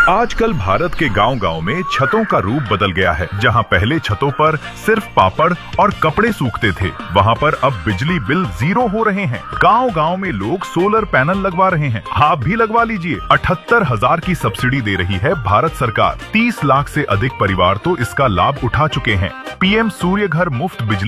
आजकल भारत के गांव-गांव में छतों का रूप बदल गया है। जहां पहले छतों पर सिर्फ पापड़ और कपड़े सूखते थे, वहां पर अब बिजली बिल 0 हो रहे हैं। गांव-गांव में लोग सोलर पैनल लगवा रहे हैं। आप भी लगवा लीजिए। 78,000 की सब्सिडी दे रही है भारत सरकार। 30 लाख से अधिक परिवार तो इसका लाभ उठा चुके हैं। पीएम सूर्य घर मुफ्त बिजली